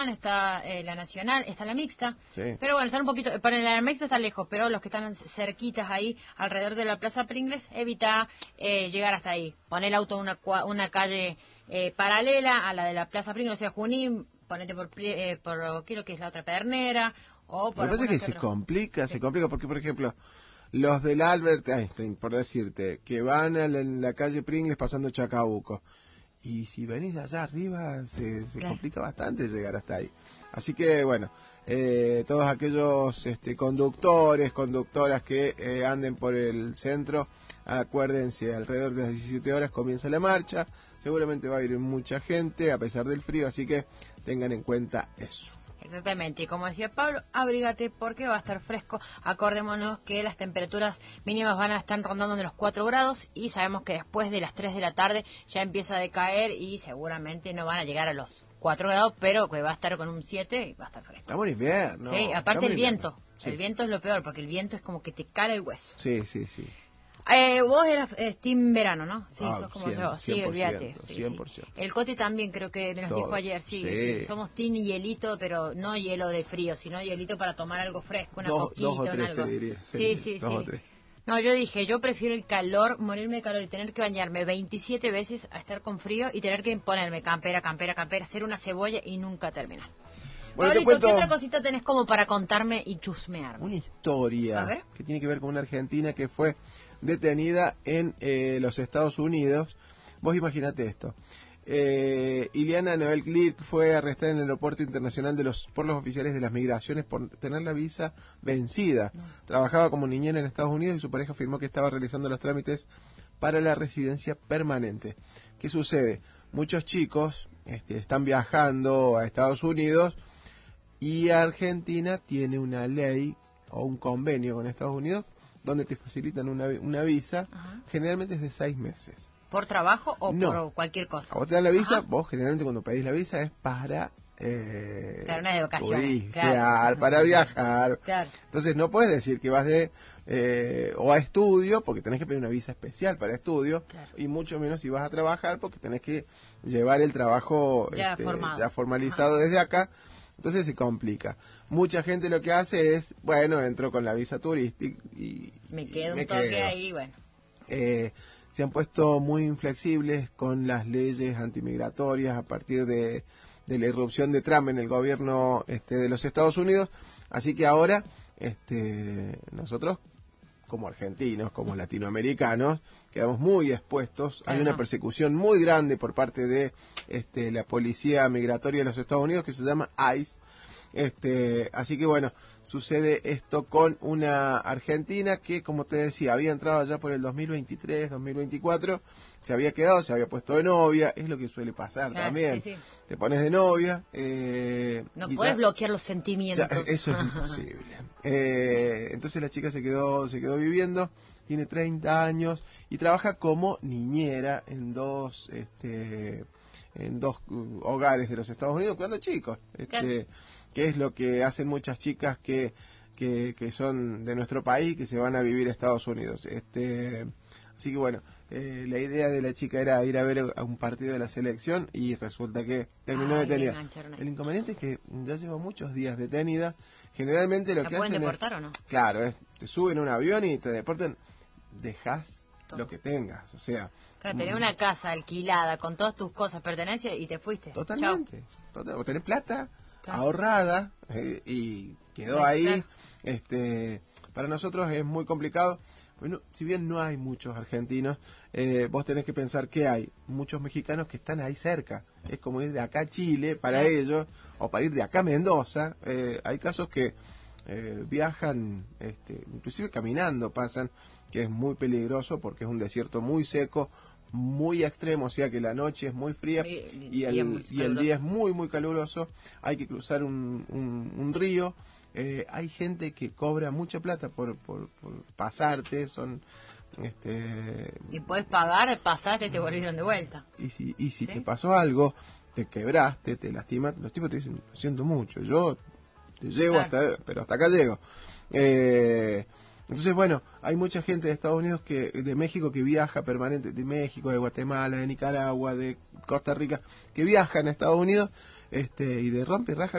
está la Nacional, está la Mixta, Sí. pero bueno, están un poquito, para la Mixta está lejos, pero los que están cerquitas ahí, alrededor de la Plaza Pringles, evita llegar hasta ahí. Pon el auto en una calle paralela a la de la Plaza Pringles, o sea, Junín, ponete por ¿qué es lo que es la otra Pedernera? O por Lo que pasa es que se complica porque, por ejemplo, los del Albert Einstein, por decirte, que van a la calle Pringles pasando Chacabuco, y si venís de allá arriba se complica bastante llegar hasta ahí. Así que, bueno, todos aquellos conductores, conductoras que anden por el centro, acuérdense, alrededor de las 17 horas comienza la marcha, seguramente va a ir mucha gente a pesar del frío, así que tengan en cuenta eso. Exactamente, y como decía Pablo, abrígate porque va a estar fresco. Acordémonos que las temperaturas mínimas van a estar rondando de los 4 grados y sabemos que después de las 3 de la tarde ya empieza a decaer y seguramente no van a llegar a los 4 grados, pero que va a estar con un 7 y va a estar fresco. Estamos en invierno. Sí, aparte el viento. Sí. El viento es lo peor porque el viento es como que te cala el hueso. Sí, sí, sí. Vos eras team verano, ¿no? Sí, sos como 100%, yo. Sí, olvídate. Sí, 100%. sí. El Coti también creo que nos dijo ayer, sí. Somos team hielito, pero no hielo de frío, sino hielito para tomar algo fresco, una coquita, dos o tres algo. te diría. Sí. Dos o tres. No, yo dije, yo prefiero el calor, morirme de calor y tener que bañarme 27 veces a estar con frío y tener que ponerme campera, ser una cebolla y nunca terminar. Bueno, Pablito, te cuento ¿qué otra cosita tenés como para contarme y chusmearme? una historia que tiene que ver con una argentina que fue detenida en los Estados Unidos. Vos imaginate esto. Ileana Noel Clerc fue arrestada en el aeropuerto internacional por los oficiales de las migraciones por tener la visa vencida. Trabajaba como niñera en Estados Unidos y su pareja afirmó que estaba realizando los trámites para la residencia permanente. ¿Qué sucede? Muchos chicos están viajando a Estados Unidos y Argentina tiene una ley o un convenio con Estados Unidos donde te facilitan una visa. Ajá. Generalmente es de 6 meses. ¿Por trabajo o por cualquier cosa? A vos te dan la visa. Ajá. Vos generalmente cuando pedís la visa es para claro, no es de vacaciones, claro, para viajar. Claro. Entonces no puedes decir que vas o a estudio, porque tenés que pedir una visa especial para estudio, claro. Y mucho menos si vas a trabajar, porque tenés que llevar el trabajo ya formalizado. Ajá. Desde acá. Entonces se complica. Mucha gente lo que hace es, bueno, entro con la visa turística y me quedo un toque ahí, bueno. Se han puesto muy inflexibles con las leyes antimigratorias a partir de la irrupción de Trump en el gobierno de los Estados Unidos. Así que ahora nosotros, como argentinos, como latinoamericanos, quedamos muy expuestos. Hay una persecución muy grande por parte de la policía migratoria de los Estados Unidos que se llama ICE. Así que bueno, sucede esto con una argentina que, como te decía, había entrado allá por el 2023, 2024, se había quedado, se había puesto de novia, es lo que suele pasar también. Sí. Te pones de novia. No puedes bloquear los sentimientos. Eso es imposible. Entonces la chica se quedó viviendo, tiene 30 años y trabaja como niñera en dos hogares de los Estados Unidos cuando chicos. Que es lo que hacen muchas chicas que son de nuestro país, que se van a vivir a Estados Unidos. Así que bueno, la idea de la chica era ir a ver a un partido de la selección y resulta que terminó detenida. El inconveniente es que ya lleva muchos días detenida. Generalmente lo que hacen deportar, ¿o no? Claro, te suben a un avión y te deportan, dejás lo que tengas, o sea... Claro, tenés una casa alquilada con todas tus cosas, pertenencias y te fuiste. Totalmente. O tenés plata ahorrada y quedó ahí. Para nosotros es muy complicado. Bueno, si bien no hay muchos argentinos, vos tenés que pensar que hay muchos mexicanos que están ahí cerca. Es como ir de acá a Chile para ellos, o para ir de acá a Mendoza. Hay casos que viajan, inclusive caminando pasan, que es muy peligroso porque es un desierto muy seco, muy extremo, o sea que la noche es muy fría y el día es muy, muy caluroso. Hay que cruzar un río. Hay gente que cobra mucha plata por pasarte, y puedes pagar, pasaste y te volvieron de vuelta. Y si te pasó algo, te quebraste, te lastimaste, los tipos te dicen, lo siento mucho, yo te llego pero hasta acá llego. Entonces, bueno, hay mucha gente de Estados Unidos, de México, que viaja permanente, de México, de Guatemala, de Nicaragua, de Costa Rica, que viajan a Estados Unidos y de rompe y raja